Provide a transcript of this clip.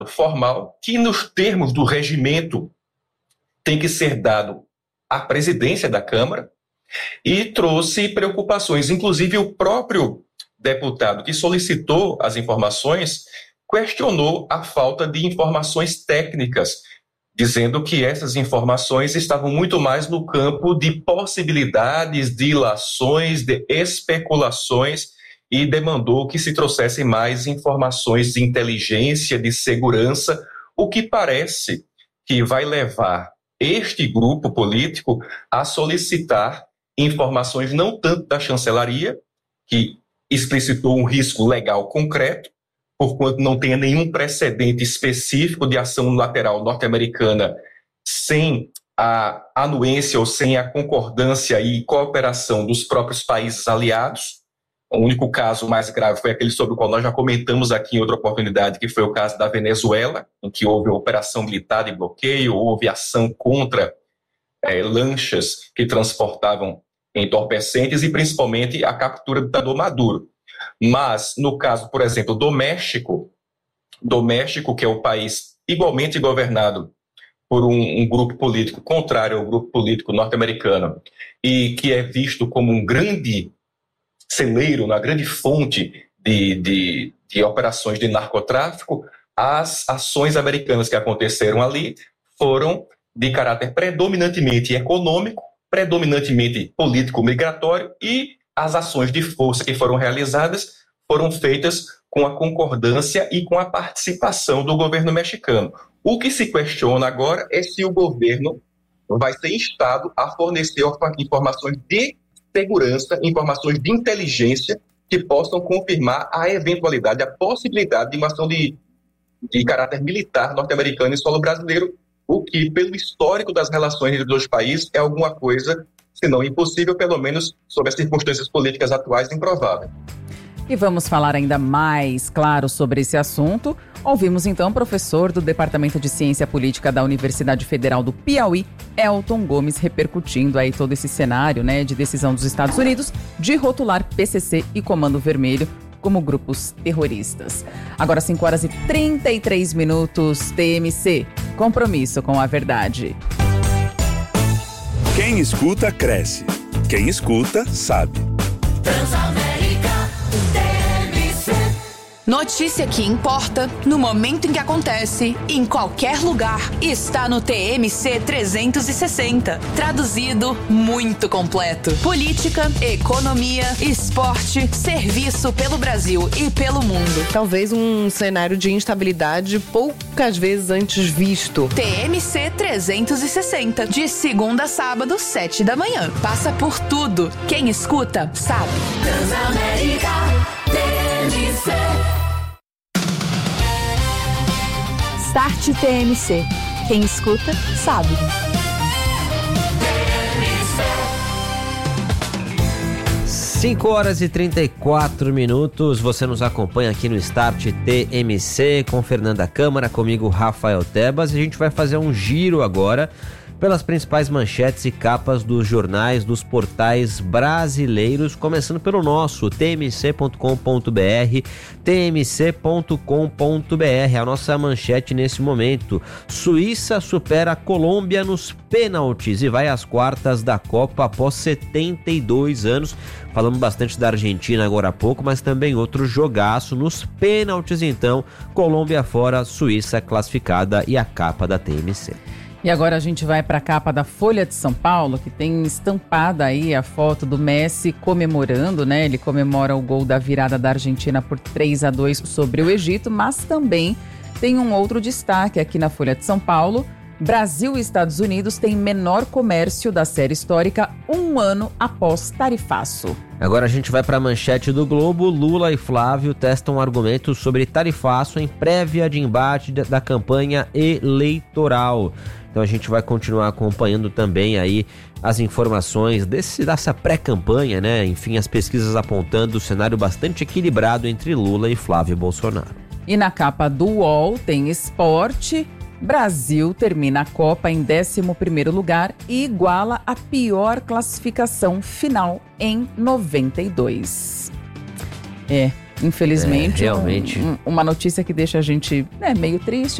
formal que, nos termos do regimento, tem que ser dado à presidência da Câmara, e trouxe preocupações. Inclusive, o próprio deputado que solicitou as informações questionou a falta de informações técnicas, dizendo que essas informações estavam muito mais no campo de possibilidades, de ilações, de especulações, e demandou que se trouxessem mais informações de inteligência, de segurança, o que parece que vai levar este grupo político a solicitar informações não tanto da chancelaria, que explicitou um risco legal concreto, porquanto não tenha nenhum precedente específico de ação unilateral norte-americana sem a anuência ou sem a concordância e cooperação dos próprios países aliados. O único caso mais grave foi aquele sobre o qual nós já comentamos aqui em outra oportunidade, que foi o caso da Venezuela, em que houve operação militar de bloqueio, houve ação contra lanchas que transportavam entorpecentes e principalmente a captura do ditador Maduro. Mas, no caso, por exemplo, do México, que é um país igualmente governado por um grupo político contrário ao grupo político norte-americano e que é visto como um grande celeiro, uma grande fonte de operações de narcotráfico, as ações americanas que aconteceram ali foram de caráter predominantemente econômico, predominantemente político-migratório, e as ações de força que foram realizadas foram feitas com a concordância e com a participação do governo mexicano. O que se questiona agora é se o governo vai ser instado a fornecer informações de segurança, informações de inteligência que possam confirmar a eventualidade, a possibilidade de uma ação de caráter militar norte-americano em solo brasileiro, o que, pelo histórico das relações entre os dois países, é alguma coisa, se não impossível, pelo menos sob as circunstâncias políticas atuais, improvável. E vamos falar ainda mais, claro, sobre esse assunto. Ouvimos então o professor do Departamento de Ciência Política da Universidade Federal do Piauí, Elton Gomes, repercutindo aí todo esse cenário, né, de decisão dos Estados Unidos de rotular PCC e Comando Vermelho como grupos terroristas. Agora 5h33, TMC, compromisso com a verdade. Quem escuta, cresce. Quem escuta, sabe. Notícia que importa, no momento em que acontece, em qualquer lugar, está no TMC 360. Traduzido, muito completo. Política, economia, esporte, serviço pelo Brasil e pelo mundo. Talvez um cenário de instabilidade poucas vezes antes visto. TMC 360, de segunda a sábado, 7 da manhã. Passa por tudo. Quem escuta, sabe. Transamérica TMC. Start TMC. Quem escuta, sabe. 5h34. Você nos acompanha aqui no Start TMC com Fernanda Câmara, comigo Rafael Tebas, e a gente vai fazer um giro agora pelas principais manchetes e capas dos jornais dos portais brasileiros, começando pelo nosso, tmc.com.br, tmc.com.br. A nossa manchete nesse momento: Suíça supera a Colômbia nos pênaltis e vai às quartas da Copa após 72 anos. Falamos bastante da Argentina agora há pouco, mas também outro jogaço nos pênaltis. Então, Colômbia fora, Suíça classificada, e a capa da TMC. E agora a gente vai para a capa da Folha de São Paulo, que tem estampada aí a foto do Messi comemorando, né? Ele comemora o gol da virada da Argentina por 3-2 sobre o Egito, mas também tem um outro destaque aqui na Folha de São Paulo. Brasil e Estados Unidos têm menor comércio da série histórica um ano após tarifaço. Agora a gente vai para a manchete do Globo. Lula e Flávio testam argumentos sobre tarifaço em prévia de embate da campanha eleitoral. Então a gente vai continuar acompanhando também aí as informações dessa pré-campanha, né? Enfim, as pesquisas apontando o cenário bastante equilibrado entre Lula e Flávio Bolsonaro. E na capa do UOL tem esporte. Brasil termina a Copa em 11º lugar e iguala a pior classificação final em 92. Infelizmente, realmente. uma notícia que deixa a gente meio triste,